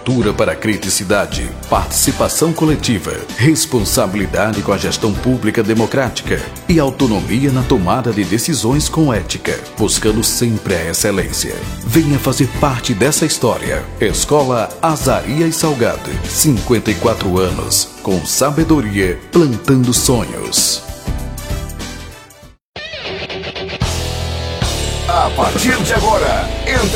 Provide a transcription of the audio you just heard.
abertura para a criticidade, participação coletiva, responsabilidade com a gestão pública democrática e autonomia na tomada de decisões com ética, buscando sempre a excelência. Venha fazer parte dessa história. Escola Azarias Salgado, 54 anos, com sabedoria, plantando sonhos. A partir de agora,